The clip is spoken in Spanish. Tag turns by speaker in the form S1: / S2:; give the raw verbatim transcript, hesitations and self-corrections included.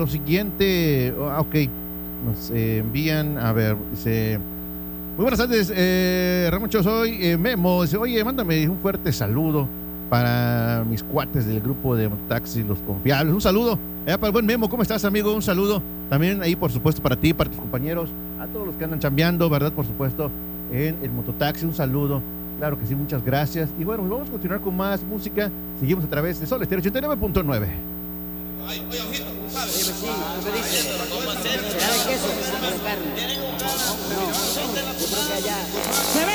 S1: lo siguiente. Ah, ok. Nos eh, envían, a ver, dice... Muy buenas tardes, eh, Ramoncho, soy eh, Memo. Dice, oye, mándame un fuerte saludo para mis cuates del grupo de taxis Los Confiables. Un saludo eh, para el buen Memo. ¿Cómo estás, amigo? Un saludo también ahí, por supuesto, para ti, para tus compañeros, a todos los que andan chambeando, ¿verdad? Por supuesto, en el mototaxi. Un saludo. Claro que sí, muchas gracias. Y bueno, vamos a continuar con más música. Seguimos a través de Sol Estéreo ochenta y nueve punto nueve.
S2: Oye, oye, ojito, ¿sabes? Sí, sí, ¿qué dice? ¿Será de queso? ¿De carne? No, yo creo que allá...